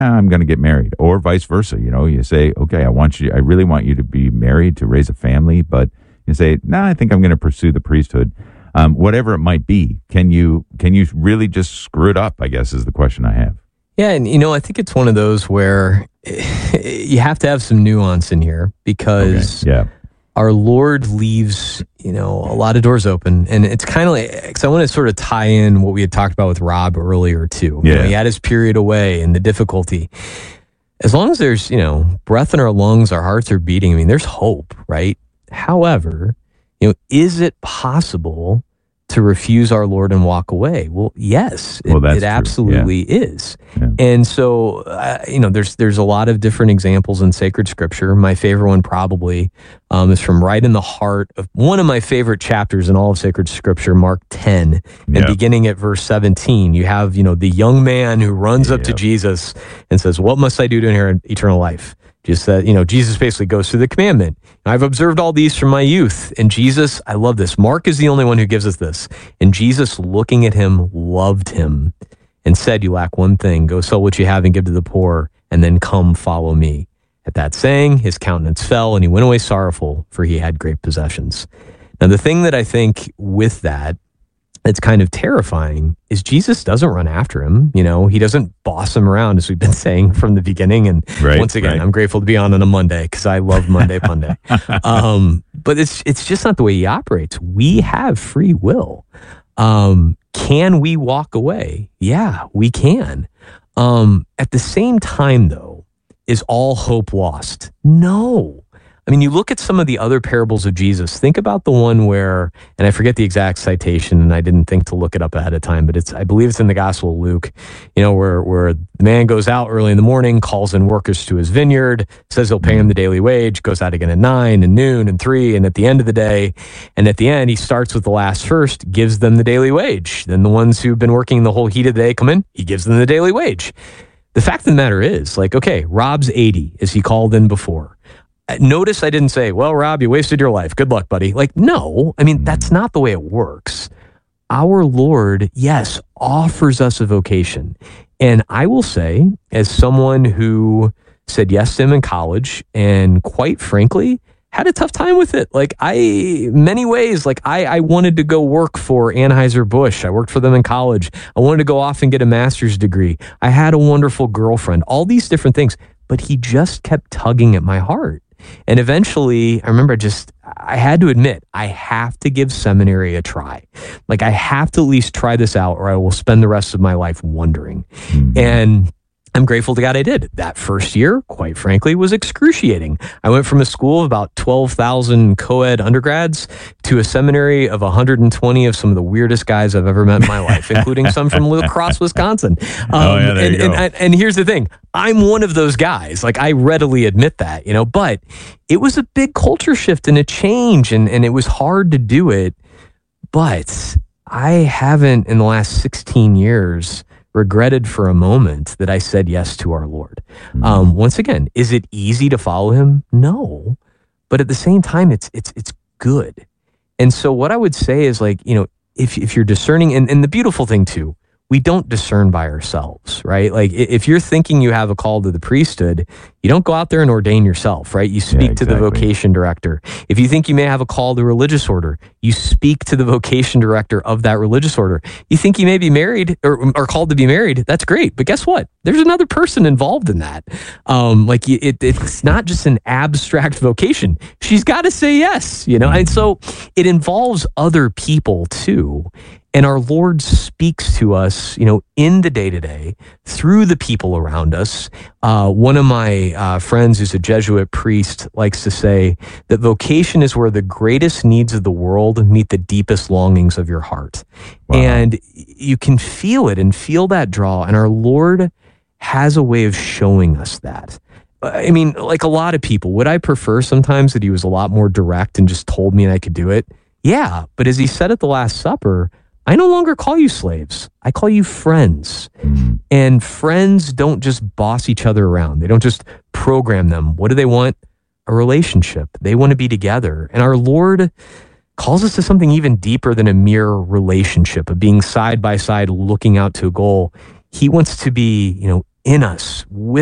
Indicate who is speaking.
Speaker 1: I'm going to get married, or vice versa. You say, okay, I really want you to be married to raise a family, but you say, no, I think I'm going to pursue the priesthood. Whatever it might be, can you really just screw it up, I guess, is the question I have.
Speaker 2: Yeah, and I think it's one of those where you have to have some nuance in here, because our Lord leaves, a lot of doors open. And it's kind of like, because I want to sort of tie in what we had talked about with Rob earlier too.
Speaker 1: Yeah.
Speaker 2: He had his period away and the difficulty. As long as there's, breath in our lungs, our hearts are beating, there's hope, right? However, is it possible to refuse our Lord and walk away? Well, yes, it absolutely is. Yeah. And so, there's a lot of different examples in sacred scripture. My favorite one probably is from right in the heart of one of my favorite chapters in all of sacred scripture, Mark 10, and beginning at verse 17, you have, the young man who runs up to Jesus and says, "What must I do to inherit eternal life?" Just that, Jesus basically goes through the commandment. I've observed all these from my youth. And Jesus, I love this. Mark is the only one who gives us this. And Jesus, looking at him, loved him and said, "You lack one thing. Go sell what you have and give to the poor, and then come follow me." At that saying, his countenance fell, and he went away sorrowful, for he had great possessions. Now, the thing that I think with that, it's kind of terrifying, is Jesus doesn't run after him. He doesn't boss him around, as we've been saying from the beginning. And once again, I'm grateful to be on a Monday, because I love Monday Punday. But it's just not the way he operates. We have free will. Can we walk away? Yeah, we can. At the same time, though, is all hope lost? No. You look at some of the other parables of Jesus. Think about the one where, and I forget the exact citation, and I didn't think to look it up ahead of time, but I believe it's in the Gospel of Luke, where the man goes out early in the morning, calls in workers to his vineyard, says he'll pay him the daily wage, goes out again at 9 and noon and 3 and at the end of the day. And at the end, he starts with the last first, gives them the daily wage. Then the ones who've been working the whole heat of the day come in, he gives them the daily wage. The fact of the matter is, okay, Rob's 80, as he called in before. Notice I didn't say, "Well, Rob, you wasted your life. Good luck, buddy." No, that's not the way it works. Our Lord, yes, offers us a vocation. And I will say, as someone who said yes to him in college, and quite frankly, had a tough time with it. Many ways, I wanted to go work for Anheuser-Busch. I worked for them in college. I wanted to go off and get a master's degree. I had a wonderful girlfriend, all these different things, but he just kept tugging at my heart. And eventually, I remember I had to admit, I have to give seminary a try. I have to at least try this out, or I will spend the rest of my life wondering. Mm-hmm. And I'm grateful to God I did. That first year, quite frankly, was excruciating. I went from a school of about 12,000 co-ed undergrads to a seminary of 120 of some of the weirdest guys I've ever met in my life, including some from La Crosse, Wisconsin. And here's the thing. I'm one of those guys. I readily admit that, but it was a big culture shift and a change, and it was hard to do it. But I haven't, in the last 16 years, regretted for a moment that I said yes to our Lord. Once again, is it easy to follow him? No, but at the same time, it's good. And so what I would say is if you're discerning, and the beautiful thing too, we don't discern by ourselves, right? If you're thinking you have a call to the priesthood, you don't go out there and ordain yourself, right? You speak to the vocation director. If you think you may have a call to a religious order, you speak to the vocation director of that religious order. You think you may be married or called to be married, that's great. But guess what? There's another person involved in that. It's not just an abstract vocation. She's got to say yes, And so it involves other people too. And our Lord speaks to us, in the day-to-day through the people around us. One of my friends who's a Jesuit priest likes to say that vocation is where the greatest needs of the world meet the deepest longings of your heart. Wow. And you can feel it and feel that draw. And our Lord has a way of showing us that. Like a lot of people, would I prefer sometimes that he was a lot more direct and just told me and I could do it? Yeah. But as he said at the Last Supper, I no longer call you slaves. I call you friends. Mm-hmm. And friends don't just boss each other around. They don't just program them. What do they want? A relationship. They want to be together. And our Lord calls us to something even deeper than a mere relationship of being side by side, looking out to a goal. He wants to be, in us with